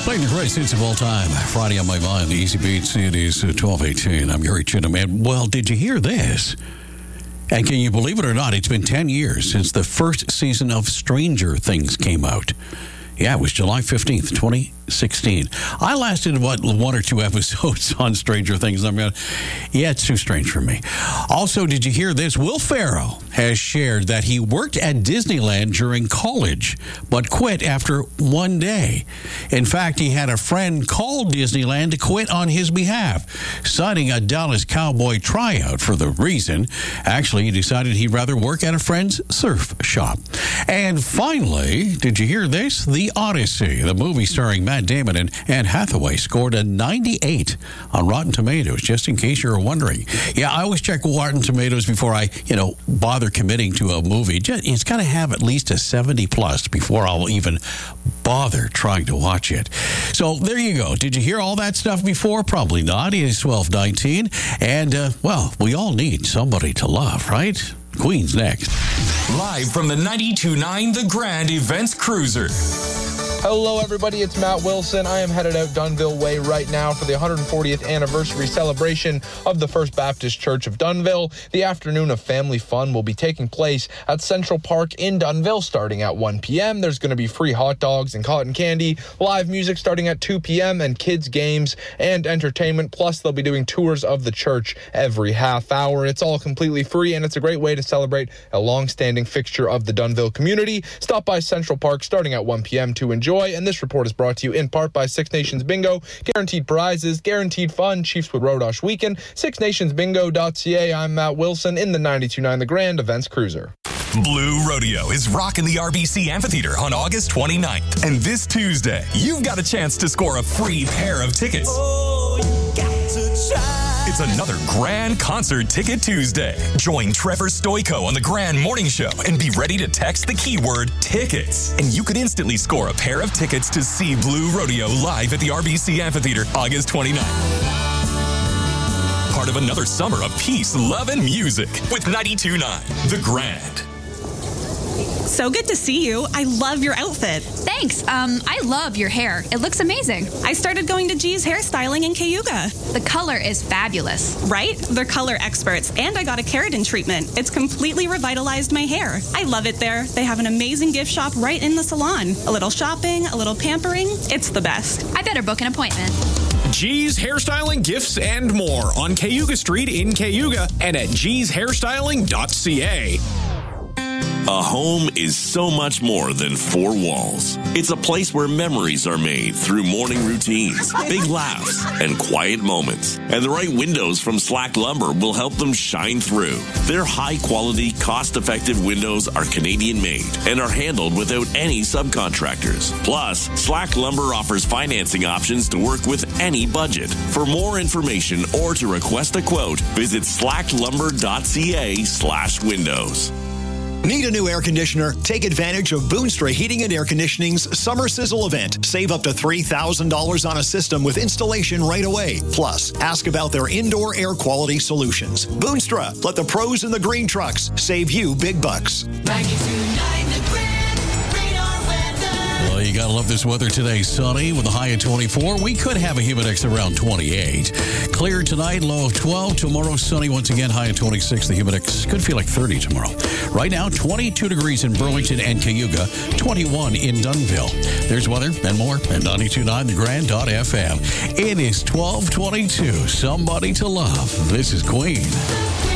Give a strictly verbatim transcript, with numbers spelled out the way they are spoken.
Playing the greatest hits of all time. Friday on my mind, the Easy Beats. It is twelve eighteen. I'm Gary Chittum. And, well, did you hear this? And can you believe it or not, it's been ten years since the first season of Stranger Things came out. Yeah, it was July fifteenth, twenty sixteen. I lasted, what, one or two episodes on Stranger Things. I'm gonna, yeah, it's too strange for me. Also, did you hear this? Will Ferrell has shared that he worked at Disneyland during college, but quit after one day. In fact, he had a friend call Disneyland to quit on his behalf, citing a Dallas Cowboy tryout for the reason. Actually, he decided he'd rather work at a friend's surf shop. And finally, did you hear this? The Odyssey, the movie starring Matt Damon and Anne Hathaway, scored a ninety-eight on Rotten Tomatoes, just in case you're wondering. Yeah, I always check Rotten Tomatoes before I, you know, bother committing to a movie. Just, it's got to have at least a seventy plus before I'll even bother trying to watch it. So there you go. Did you hear all that stuff before? Probably not. It is twelve nineteen. And, uh, well, we all need somebody to love, right? Queen's next. Live from the ninety-two point nine The Grand Events Cruiser. Hello, everybody. It's Matt Wilson. I am headed out Dunnville Way right now for the one hundred fortieth anniversary celebration of the First Baptist Church of Dunnville. The afternoon of family fun will be taking place at Central Park in Dunnville starting at one p.m. There's going to be free hot dogs and cotton candy, live music starting at two p.m., and kids' games and entertainment. Plus, they'll be doing tours of the church every half hour. It's all completely free, and it's a great way to celebrate a long-standing fixture of the Dunnville community. Stop by Central Park starting at one p.m. to enjoy. And this report is brought to you in part by Six Nations Bingo. Guaranteed prizes, guaranteed fun. Chiefswood Rodosh Weekend. six nations bingo dot c a. I'm Matt Wilson in the ninety-two point nine The Grand Events Cruiser. Blue Rodeo is rocking the R B C Amphitheater on August twenty-ninth. And this Tuesday, you've got a chance to score a free pair of tickets. Oh, you got to try. It's another Grand Concert Ticket Tuesday. Join Trevor Stoico on the Grand Morning Show and be ready to text the keyword tickets. And you could instantly score a pair of tickets to see Blue Rodeo live at the R B C Amphitheater August twenty-ninth. Part of another summer of peace, love, and music with ninety-two point nine The Grand. So good to see you. I love your outfit. Thanks. Um, I love your hair. It looks amazing. I started going to G's Hairstyling in Cayuga. The color is fabulous. Right? They're color experts. And I got a keratin treatment. It's completely revitalized my hair. I love it there. They have an amazing gift shop right in the salon. A little shopping, a little pampering. It's the best. I better book an appointment. G's Hairstyling, Gifts, and more on Cayuga Street in Cayuga and at gees hairstyling dot c a. A home is so much more than four walls. It's a place where memories are made through morning routines, big laughs, and quiet moments. And the right windows from Slack Lumber will help them shine through. Their high-quality, cost-effective windows are Canadian-made and are handled without any subcontractors. Plus, Slack Lumber offers financing options to work with any budget. For more information or to request a quote, visit slack lumber dot c a slash windows. Need a new air conditioner? Take advantage of Boonstra Heating and Air Conditioning's Summer Sizzle event. Save up to three thousand dollars on a system with installation right away. Plus, ask about their indoor air quality solutions. Boonstra, let the pros in the green trucks save you big bucks. ninety-two point nine The Grand Radar Weather. Well, you got to love this weather today. Sunny with a high of twenty-four. We could have a humidex around twenty-eight. Clear tonight, low of twelve. Tomorrow, sunny once again, high of twenty-six. The humidex could feel like thirty tomorrow. Right now, twenty-two degrees in Burlington and Cayuga, twenty-one in Dunnville. There's weather and more at ninety-two point nine the grand dot f m. It is twelve twenty-two. Somebody to love. This is Queen.